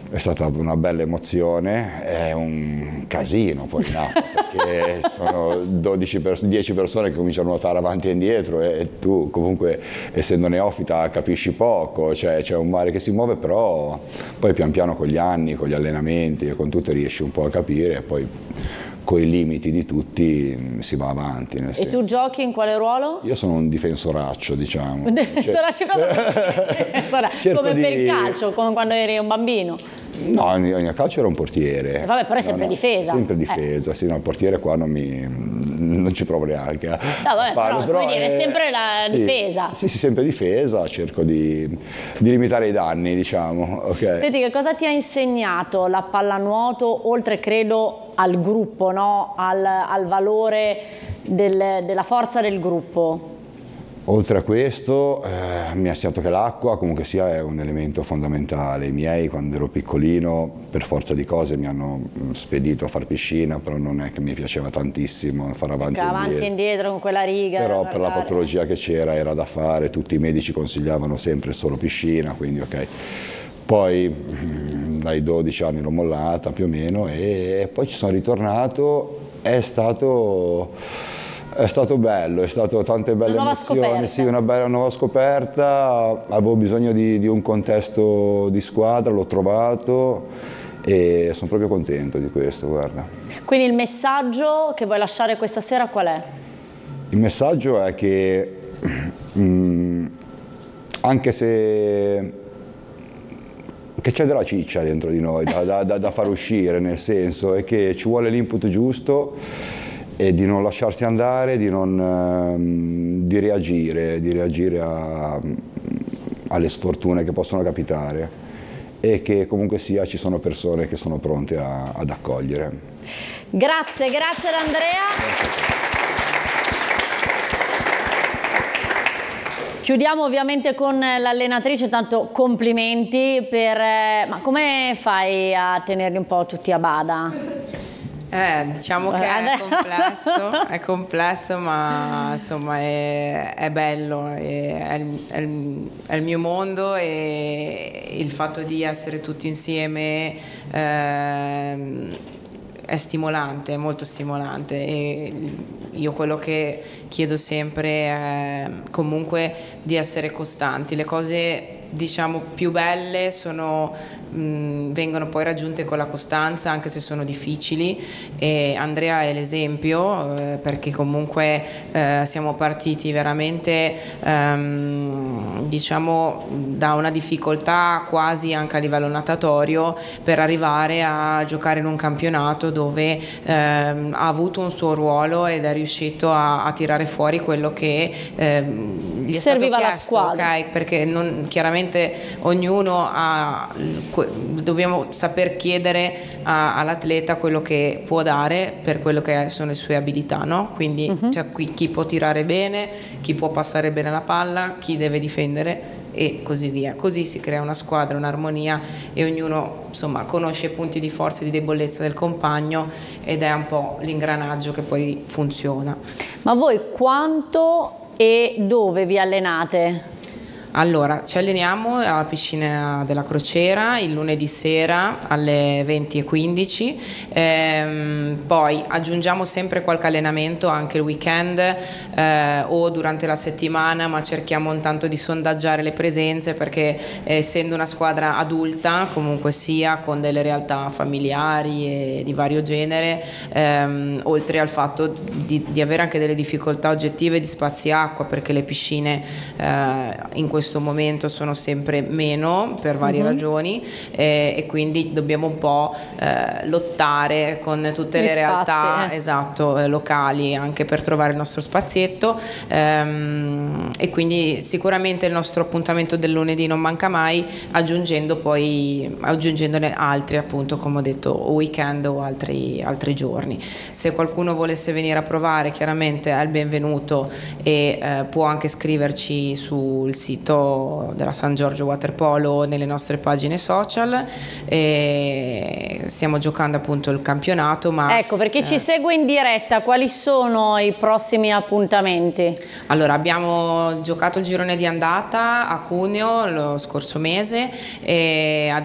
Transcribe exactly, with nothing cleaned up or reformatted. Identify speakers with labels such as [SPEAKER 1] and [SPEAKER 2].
[SPEAKER 1] è stata una bella emozione, è un casino poi no, perché sono dodici pers- dieci persone che cominciano a nuotare avanti e indietro e tu comunque essendo neofita capisci poco, cioè c'è un mare che si muove, però poi pian piano con gli anni, con gli allenamenti e con tutto riesci un po' a capire e poi con i limiti di tutti si va avanti. Nel
[SPEAKER 2] e
[SPEAKER 1] senso.
[SPEAKER 2] tu giochi in quale ruolo?
[SPEAKER 1] Io sono un difensoraccio, diciamo.
[SPEAKER 2] Un difensoraccio
[SPEAKER 1] Cioè,
[SPEAKER 2] come
[SPEAKER 1] di...
[SPEAKER 2] per il calcio, come quando eri un bambino?
[SPEAKER 1] No, nel calcio era un portiere.
[SPEAKER 2] Eh vabbè, però è sempre
[SPEAKER 1] no, no,
[SPEAKER 2] difesa.
[SPEAKER 1] Sempre difesa, eh. Sì, no, il portiere qua non mi non ci provo neanche.
[SPEAKER 2] No, vabbè, però, però come dire, è sempre la
[SPEAKER 1] sì,
[SPEAKER 2] difesa.
[SPEAKER 1] Sì, sì, sempre difesa, cerco di, di limitare i danni, diciamo. Okay.
[SPEAKER 2] Senti, che cosa ti ha insegnato la pallanuoto, oltre credo al gruppo, no? al, al valore del, della forza del gruppo?
[SPEAKER 1] Oltre a questo eh, mi ha insegnato che l'acqua comunque sia è un elemento fondamentale. I miei quando ero piccolino per forza di cose mi hanno spedito a far piscina, però non è che mi piaceva tantissimo fare avanti e indietro.
[SPEAKER 2] Avanti e indietro con quella riga.
[SPEAKER 1] Però per la patologia che c'era era da fare, tutti i medici consigliavano sempre solo piscina, quindi ok. Poi dai dodici anni l'ho mollata più o meno e poi ci sono ritornato, è stato... È stato bello, è stato tante belle
[SPEAKER 2] una
[SPEAKER 1] emozioni,
[SPEAKER 2] scoperta.
[SPEAKER 1] Sì, una bella nuova scoperta, avevo bisogno di, di un contesto di squadra, l'ho trovato e sono proprio contento di questo, guarda.
[SPEAKER 2] Quindi il messaggio che vuoi lasciare questa sera qual è?
[SPEAKER 1] Il messaggio è che mm, anche se che c'è della ciccia dentro di noi da, da, da, da far uscire, nel senso è che ci vuole l'input giusto e di non lasciarsi andare, di, non, ehm, di reagire, di reagire a, alle sfortune che possono capitare e che comunque sia ci sono persone che sono pronte a, ad accogliere.
[SPEAKER 2] Grazie, grazie ad Andrea.
[SPEAKER 1] Grazie.
[SPEAKER 2] Chiudiamo ovviamente con l'allenatrice, tanto complimenti per... Ma come fai a tenerli un po' tutti a bada?
[SPEAKER 3] Eh, diciamo che è complesso, è complesso, ma insomma è, è bello, è, è, il, è, il, è il mio mondo e il fatto di essere tutti insieme eh, è stimolante, è molto stimolante e io quello che chiedo sempre è comunque di essere costanti. Le cose diciamo più belle sono, mh, vengono poi raggiunte con la costanza anche se sono difficili e Andrea è l'esempio eh, perché comunque eh, siamo partiti veramente ehm, diciamo da una difficoltà quasi anche a livello natatorio per arrivare a giocare in un campionato dove ehm, ha avuto un suo ruolo ed è riuscito a, a tirare fuori quello che ehm, gli è
[SPEAKER 2] serviva
[SPEAKER 3] stato
[SPEAKER 2] alla
[SPEAKER 3] chiesto,
[SPEAKER 2] squadra,
[SPEAKER 3] okay? Perché non, chiaramente ognuno ha, dobbiamo saper chiedere all'atleta quello che può dare per quello che sono le sue abilità, no? Quindi uh-huh. C'è qui chi può tirare bene, chi può passare bene la palla, chi deve difendere e così via. Così si crea una squadra, un'armonia e ognuno insomma conosce i punti di forza e di debolezza del compagno ed è un po' l'ingranaggio che poi funziona.
[SPEAKER 2] Ma voi quanto e dove vi allenate?
[SPEAKER 3] Allora, ci alleniamo alla piscina della Crociera il lunedì sera alle venti e quindici, ehm, poi aggiungiamo sempre qualche allenamento anche il weekend eh, o durante la settimana, ma cerchiamo intanto di sondaggiare le presenze perché eh, essendo una squadra adulta comunque sia con delle realtà familiari e di vario genere, ehm, oltre al fatto di, di avere anche delle difficoltà oggettive di spazi acqua perché le piscine eh, in questo momento sono sempre meno per varie uh-huh. ragioni eh, e quindi dobbiamo un po' eh, lottare con tutte
[SPEAKER 2] Gli
[SPEAKER 3] le realtà
[SPEAKER 2] spazi, eh.
[SPEAKER 3] esatto, eh, locali anche per trovare il nostro spazietto ehm, e quindi sicuramente il nostro appuntamento del lunedì non manca mai, aggiungendo poi aggiungendone altri appunto come ho detto weekend o altri, altri giorni. Se qualcuno volesse venire a provare chiaramente è il benvenuto e eh, può anche scriverci sul sito della San Giorgio Waterpolo nelle nostre pagine social e stiamo giocando appunto il campionato. Ma
[SPEAKER 2] ecco, per chi
[SPEAKER 3] eh,
[SPEAKER 2] ci segue in diretta, quali sono i prossimi appuntamenti?
[SPEAKER 3] Allora, abbiamo giocato il girone di andata a Cuneo lo scorso mese e adesso